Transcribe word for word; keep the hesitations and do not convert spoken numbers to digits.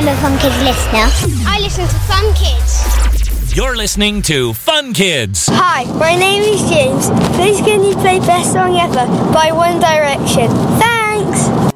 I'm a Fun Kids listener. I listen to Fun Kids. You're listening to Fun Kids. Hi, my name is James. Please can you play Best Song Ever by One Direction? Thanks!